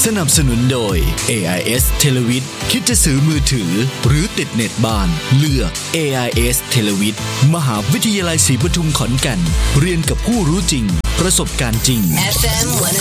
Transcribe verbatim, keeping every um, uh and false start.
สนับสนุนโดย เอ ไอ เอส Televid คิดจะซื้อมือถือหรือติดเน็ตบ้านเลือก เอ ไอ เอส Televid มหาวิทยาลัยศรีปทุมขอนแก่นเรียนกับผู้รู้จริงประสบการณ์จริง เอฟ เอ็ม